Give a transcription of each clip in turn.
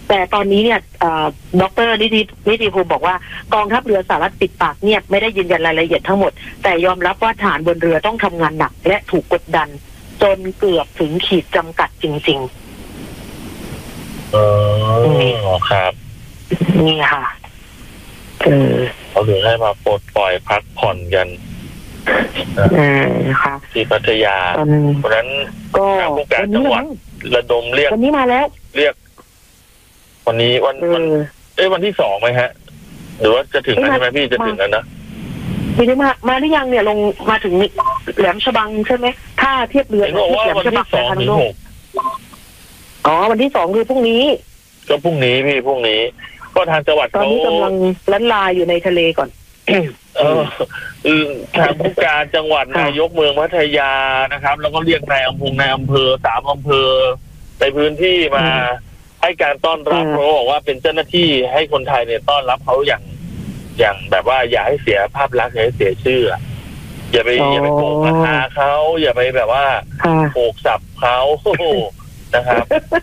แต่ตอนนี้เนี่ยดร.นิติภูมิบอกว่ากองทัพเรือสหรัฐปิดปากเงียบไม่ได้ยืนยันรายละเอียดทั้งหมดแต่ยอมรับว่าทหารบนเรือต้องทำงานหนักและถูกกดดันจนเกือบถึงขีดจำกัดจริงๆครับนี่ค่ะเขาถึงให้มาปลดปล่อยพักผ่อนกันค่ะที่พัทยาเพราะนั้นก็ผู้การจังหวัดระดมเรียกวันนี้มาแล้วเรียกวันนี้วันที่2ไหมฮะหรือว่าจะถึงแล้วใช่ไหมพี่จะถึงแล้วนะไม่ได้มาหรือยังเนี่ยลงมาถึงแหลมฉบังใช่ไหมถ้าเทียบเรือที่แหลมฉบังวันที่2 ถึง 6 วันที่2คือพรุ่งนี้ก็พรุ่งนี้พี่พรุ่งนี้ก็ทางจังหวัดตอนนี้กำลังล้นลายอยู่ในทะเลก่อนทางผู้การจังหวัดนายกเมืองพัทยานะครับแล้วก็เรียกนายอำเภอ3 อำเภอในพื้นที่มาให้การต้อนรับเพราะบอกว่าเป็นเจ้าหน้าที่ให้คนไทยเนี่ยต้อนรับเขาอย่างแบบว่าอย่าให้เสียภาพลักษณ์อย่าให้เสียชื่ออย่าไปโกงราคาเขาอย่าไปแบบว่าโขกสับเขานะครับ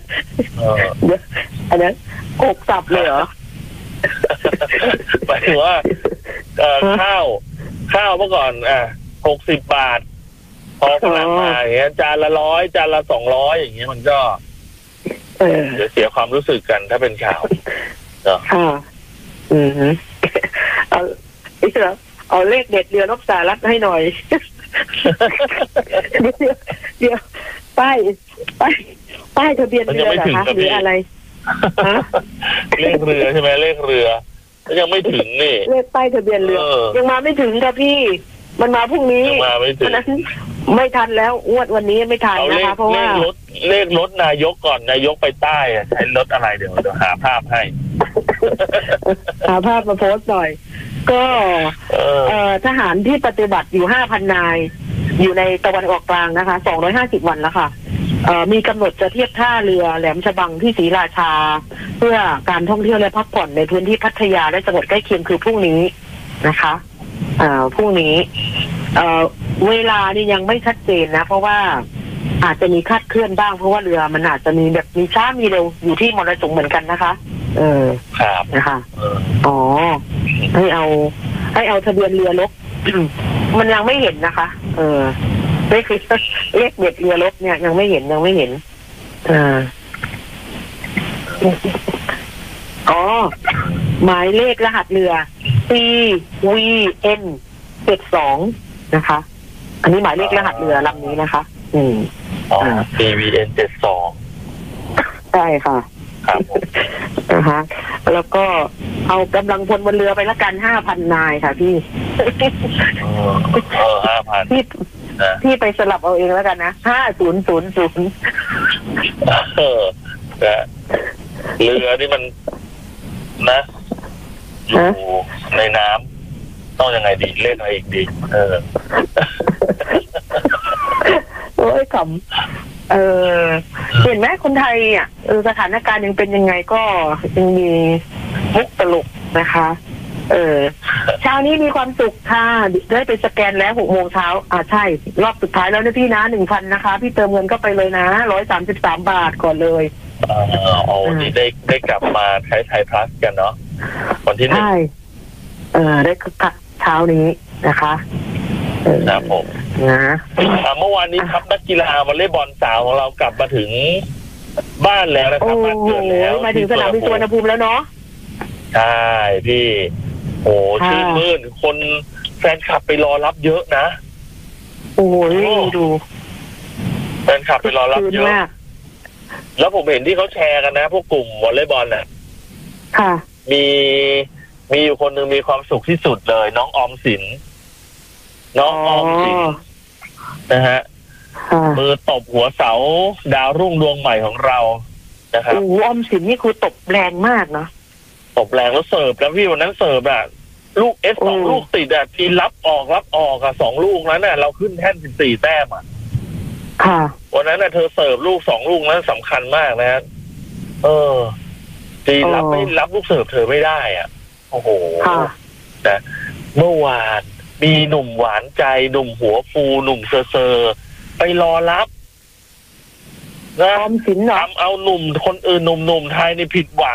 อันนั้นโขกสับเลยเหรอหมายถึงว่าข้าวเมื่อก่อน60 บาทพอฝรั่งมาอย่างเงี้ยจานละ100จานละ200อย่างเงี้ยมันก็เดี๋ยวเสียความรู้สึกกันถ้าเป็นข่าวค่ะเอาเลขเด็ดเรือรบสหรัฐให้หน่อยเดี๋ยวป้ายทะเบียนเรือเหรอคะหรืออะไรเลขเรือใช่ไหมเลขเรือยังไม่ถึงนี่เลขป้ายทะเบียนเรือยังมาไม่ถึงค่ะพี่มันมาพรุ่งนี้เพราะนั้นไม่ทันแล้วงวดวันนี้ไม่ทันนะคะเพราะว่าเลขรถนายกก่อนนายกไปใต้ใช้รถอะไรเดี๋ยวหาภาพให้หาภาพมาโพสต์หน่อยก็ทหารที่ปฏิบัติอยู่ 5,000 นายอยู่ในตะวันออกกลางนะคะ250 วันแล้วค่ะมีกำหนดจะเทียบท่าเรือแหลมฉบังที่ศรีราชาเพื่อการท่องเที่ยวและพักผ่อนในพื้นที่พัทยาและจังหวัดใกล้เคียงคือพรุ่งนี้นะคะพรุ่งนี้เวลานี่ยังไม่ชัดเจนนะเพราะว่าอาจจะมีคลาดเคลื่อนบ้างเพราะว่าเรือมันอาจจะมีแบบมีช้ามีเร็วอยู่ที่มรสุมเหมือนกันนะคะครับนะคะให้เอาทะเบียนเรือลบ มันยังไม่เห็นนะคะเลขเด็ดเรือลบเนี่ยยังไม่เห็นหมายเลขรหัสเรือ CVN 72นะคะอันนี้หมายเลขรหัสเรือลำนี้นะคะ CVN 72 ใช่ค่ะครับนะคะแล้วก็เอากำลังพลบนเรือไปละกัน 5,000 นายค่ะพี่ 5,000 พี่ไปสลับเอาเองแล้วกันนะ5000 เรือนี่มันนะอยู่ในน้ำต้องยังไงดีเล่นอะไรอีกดีโอ้ยขำเห็นไหมคนไทยสถานการณ์ยังเป็นยังไงก็ยังมีมุกตลกนะคะเช้านี้มีความสุขค่ะได้ไปสแกนแล้ว6 โมงเช้าใช่รอบสุดท้ายแล้วนะพี่นะ 1,000 นะคะพี่เติมเงินก็ไปเลยนะ133 บาทก่อนเลยวันนี้ได้กลับมาใช้ไทยพลัสกันเนาะวันที่1ใช่ได้กักเช้านี้นะคะครับผมนะเมื่อวานนี้ครับนักกีฬาวอลเลย์บอลสาวของเรากลับมาถึงบ้านแล้วนะครับบ้านเกิดแล้วมาถึงสนามบินสุวรรณภูมิแล้วเนาะใช่พี่ชื่นมื่นคนแฟนคลับไปรอรับเยอะนะดูแฟนคลับไปรอรับเยอะแล้วผมเห็นที่เขาแชร์กันนะพวกกลุ่มวอลเลย์บอลน่ะค่ะมีอยู่คนหนึ่งมีความสุขที่สุดเลยน้องออมสินนะฮะมือตบหัวเสาดาวรุ่งดวงใหม่ของเรานะครับออมสินนี่คือตบแรงมากนะตบแรงแล้วเสิร์ฟแล้วพี่วันนั้นเสิร์ฟลูก2 ลูกติดทีรับออก2 ลูกนั้นเราขึ้นแท่น14 แต้มค่ะวันนั้นเธอเสิร์ฟลูก2 ลูกนั้นสำคัญมากนะทีรับลูกเสิร์ฟเธอไม่ได้โอ้โหแต่เมื่อวานมีหนุ่มหวานใจหนุ่มหัวฟูหนุ่มเซอร์ไปรอรับนะทำเอาหนุ่มคนอื่นหนุ่มไทยในผิดหวัง